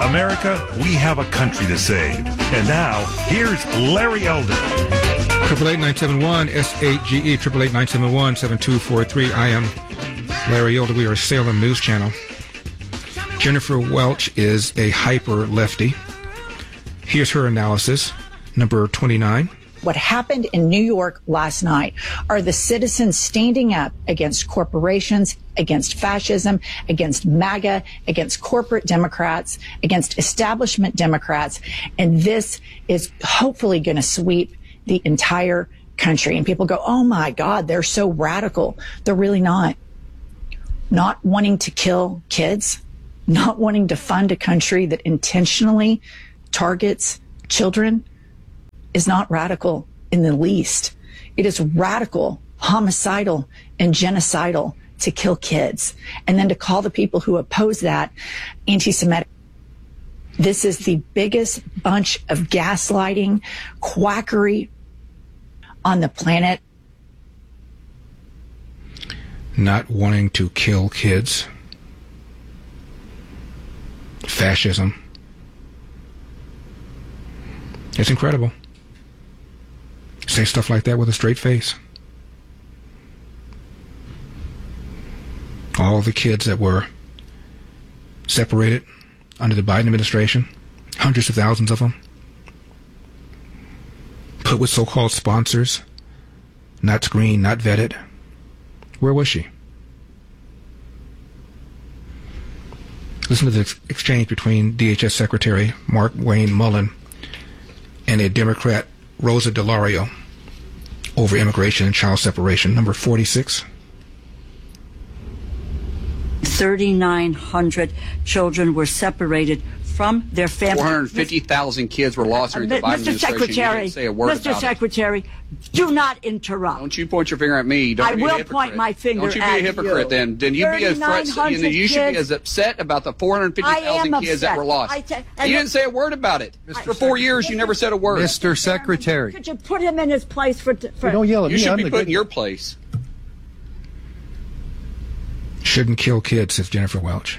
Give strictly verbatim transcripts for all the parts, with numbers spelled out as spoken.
America, we have a country to save. And now, here's Larry Elder. Triple eight nine seven one S eight G E triple eight nine seven one seven two four three. I am Larry Elder. We are a Salem News Channel. Jennifer Welch is a hyper lefty. Here's her analysis, number twenty-nine. What happened in New York last night are the citizens standing up against corporations, against fascism, against MAGA, against corporate Democrats, against establishment Democrats. And this is hopefully going to sweep the entire country. And people go, oh my God, they're so radical. They're really not. Not wanting to kill kids, not wanting to fund a country that intentionally targets children is not radical in the least. It is radical, homicidal, and genocidal to kill kids. And then to call the people who oppose that anti-Semitic. This is the biggest bunch of gaslighting, quackery on the planet. Not wanting to kill kids. Fascism. It's incredible. Say stuff like that with a straight face. All the kids that were separated under the Biden administration, hundreds of thousands of them, put with so-called sponsors, not screened, not vetted. Where was she? Listen to the ex- exchange between D H S Secretary Mark Wayne Mullen and a Democrat, Rosa DeLauro, over immigration and child separation. Number forty-six. thirty-nine hundred children were separated from their families. four hundred fifty thousand kids were lost during the Biden Mister administration. Secretary, You didn't say a word Mister about Secretary, it. do not interrupt. Don't you point your finger at me. Don't I be will a hypocrite. point my finger Don't you be at a hypocrite you. then. Then you be as threat, you, know, you should be kids. as upset about the four hundred fifty I thousand am kids that upset. were lost. I ta- you didn't say a word about it. For four years, you never said a word. Mister Secretary. Could you put him in his place for... for Don't yell at you me. should I'm be the put in good- your place. Shouldn't kill kids, says Jennifer Welch.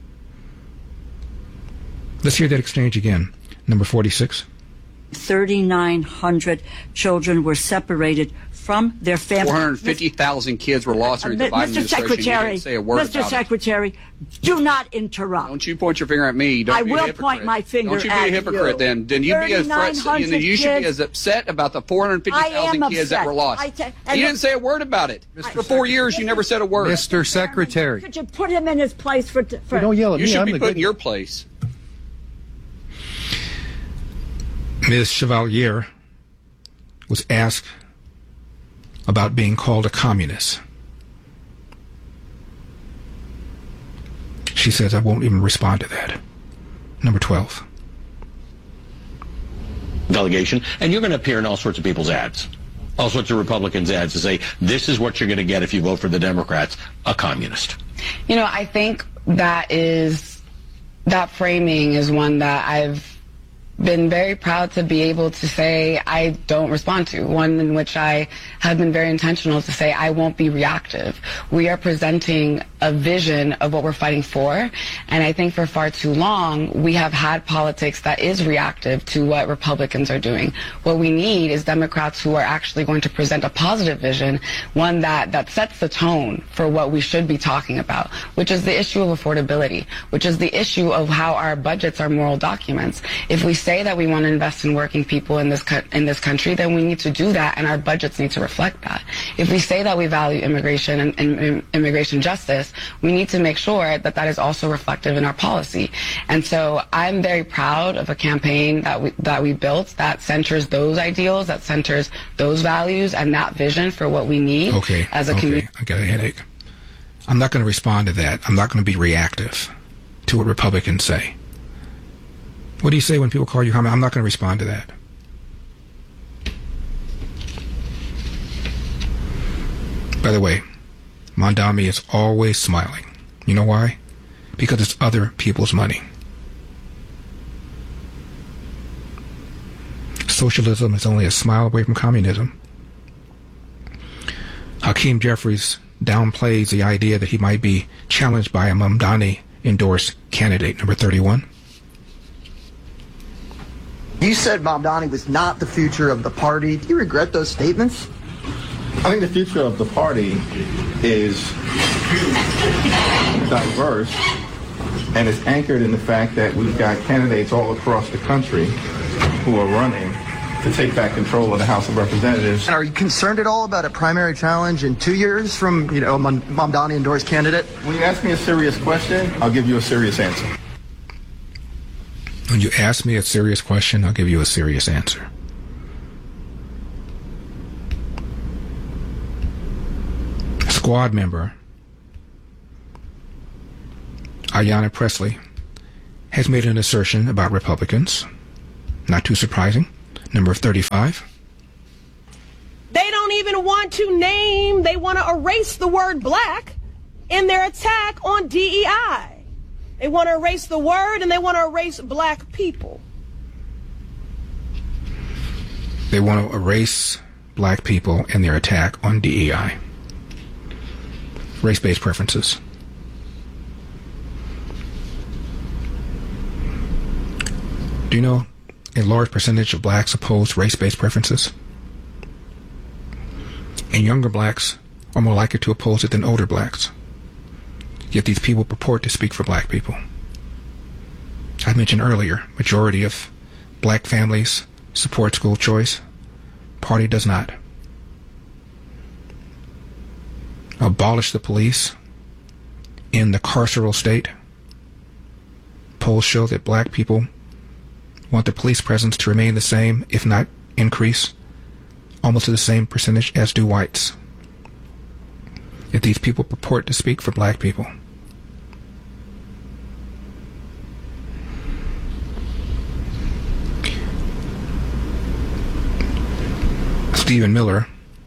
Let's hear that exchange again. Number forty-six. thirty-nine hundred children were separated from their families. four hundred fifty thousand kids were lost during the Biden Mister administration. You Secretary, didn't say a word Mister about Secretary, do not interrupt. it. Don't you point your finger at me. Don't I be a will hypocrite. point my finger Don't you be at a hypocrite you. then. Then you be as threat, you, know, you should be kids. as upset about the four hundred fifty I am thousand kids that upset. were lost. I ta- you and didn't say a word about it. For four years, you never said a word. Mister Secretary. Could you put him in his place for... for Don't yell at You me. should I'm be the put good- in your place. Miz Chevalier was asked about being called a communist. She says, I won't even respond to that. Number twelve. Delegation, and you're going to appear in all sorts of people's ads, all sorts of Republicans' ads to say, this is what you're going to get if you vote for the Democrats, a communist. You know, I think that is, that framing is one that I've been very proud to be able to say I don't respond to, one in which I have been very intentional to say I won't be reactive. We are presenting a vision of what we're fighting for, and I think for far too long we have had politics that is reactive to what Republicans are doing. What we need is Democrats who are actually going to present a positive vision, one that, that sets the tone for what we should be talking about, which is the issue of affordability, which is the issue of how our budgets are moral documents. If we say that we want to invest in working people in this co- in this country, then we need to do that, and our budgets need to reflect that. If we say that we value immigration and, and, and immigration justice, we need to make sure that that is also reflective in our policy. And so I'm very proud of a campaign that we that we built that centers those ideals, that centers those values, and that vision for what we need Okay, as a okay. community. I got a headache. I'm not going to respond to that. I'm not going to be reactive to what Republicans say. What do you say when people call you communist? I'm not going to respond to that. By the way, Mondami is always smiling. You know why? Because it's other people's money. Socialism is only a smile away from communism. Hakeem Jeffries downplays the idea that he might be challenged by a Mamdani-endorsed candidate, number thirty-one. You said Mamdani was not the future of the party. Do you regret those statements? I think the future of the party is diverse and is anchored in the fact that we've got candidates all across the country who are running to take back control of the House of Representatives. And are you concerned at all about a primary challenge in two years from, you know, a Mamdani endorsed candidate? When you ask me a serious question, I'll give you a serious answer. When you ask me a serious question, I'll give you a serious answer. Squad member Ayanna Pressley has made an assertion about Republicans. Not too surprising. Number thirty-five. They don't even want to name, they want to erase the word black in their attack on D E I. They want to erase the word and they want to erase black people. They want to erase black people in their attack on D E I. Race-based preferences. Do you know a large percentage of blacks oppose race-based preferences? And younger blacks are more likely to oppose it than older blacks. Yet these people purport to speak for black people. I mentioned earlier, majority of black families support school choice. Party does not. Abolish the police in the carceral state. Polls show that black people want the police presence to remain the same, if not increase, almost to the same percentage as do whites. If these people purport to speak for black people. Stephen Miller,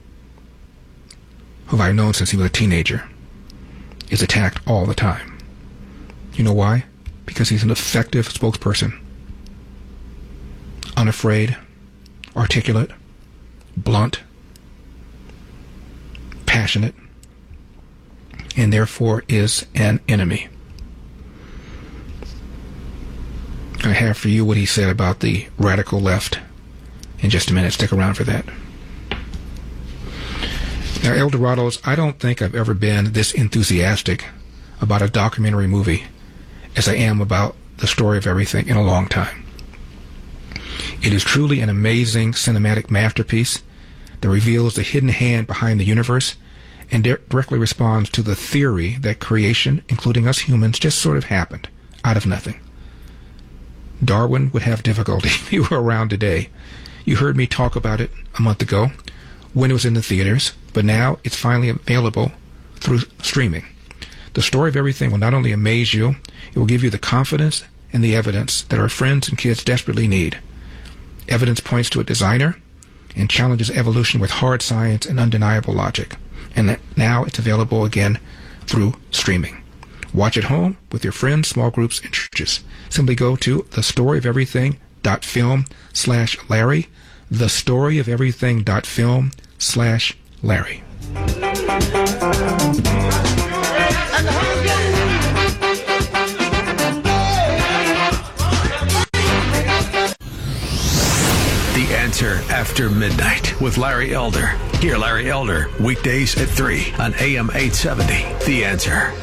who I've known since he was a teenager, is attacked all the time. You know why? Because he's an effective spokesperson. Unafraid, articulate, blunt, passionate, and therefore is an enemy. I have for you what he said about the radical left in just a minute. Stick around for that. Now, El Dorados, I don't think I've ever been this enthusiastic about a documentary movie as I am about The Story of Everything in a long time. It is truly an amazing cinematic masterpiece that reveals the hidden hand behind the universe and di- directly responds to the theory that creation, including us humans, just sort of happened out of nothing. Darwin would have difficulty if he were around today. You heard me talk about it a month ago when it was in the theaters, but now it's finally available through streaming. The Story of Everything will not only amaze you, it will give you the confidence and the evidence that our friends and kids desperately need. Evidence points to a designer and challenges evolution with hard science and undeniable logic. And that now it's available again through streaming. Watch at home with your friends, small groups, and churches. Simply go to thestoryofeverything.film slash Larry. Thestoryofeverything.film slash Larry. The Answer After Midnight with Larry Elder. Hear Larry Elder weekdays at three on A M eight seventy. The Answer.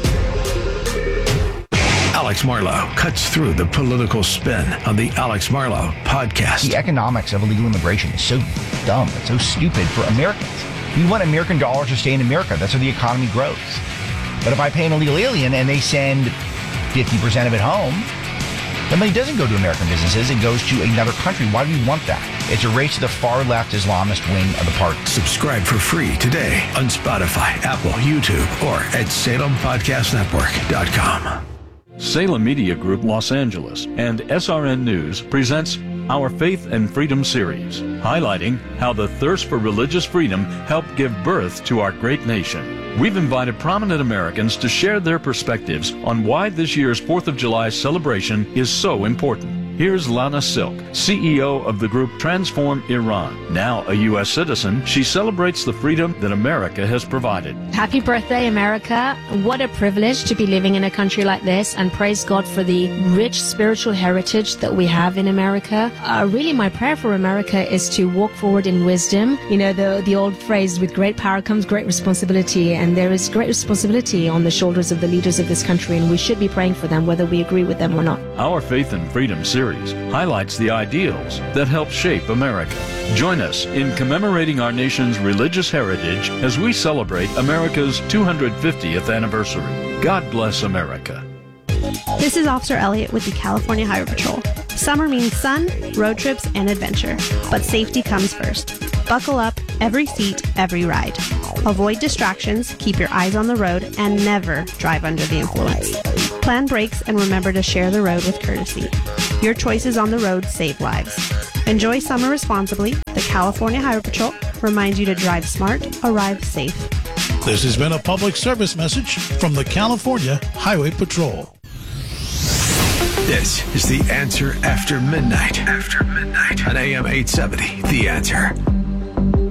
Alex Marlow cuts through the political spin on the Alex Marlow podcast. The economics of illegal immigration is so dumb. It's so stupid for Americans. We want American dollars to stay in America. That's how the economy grows. But if I pay an illegal alien and they send fifty percent of it home, the money doesn't go to American businesses. It goes to another country. Why do we want that? It's a race to the far-left Islamist wing of the party. Subscribe for free today on Spotify, Apple, YouTube, or at Salem Podcast Network dot com. Salem Media Group Los Angeles and S R N News presents Our Faith and Freedom series, highlighting how the thirst for religious freedom helped give birth to our great nation. We've invited prominent Americans to share their perspectives on why this year's fourth of July celebration is so important. Here's Lana Silk, C E O of the group Transform Iran. Now a U S citizen, she celebrates the freedom that America has provided. Happy birthday, America. What a privilege to be living in a country like this, and praise God for the rich spiritual heritage that we have in America. Uh, really, my prayer for America is to walk forward in wisdom. You know, the, the old phrase, with great power comes great responsibility, and there is great responsibility on the shoulders of the leaders of this country, and we should be praying for them, whether we agree with them or not. Our Faith and Freedom series highlights the ideals that help shape America. Join us in commemorating our nation's religious heritage as we celebrate America's two hundred fiftieth anniversary. God bless America. This is Officer Elliott with the California Highway Patrol. Summer means sun, road trips, and adventure, but safety comes first. Buckle up, every seat, every ride. Avoid distractions, keep your eyes on the road, and never drive under the influence. Plan brakes and remember to share the road with courtesy. Your choices on the road save lives. Enjoy summer responsibly. The California Highway Patrol reminds you to drive smart, arrive safe. This has been a public service message from the California Highway Patrol. This is The Answer After Midnight. After Midnight. On A M eight seventy, The Answer.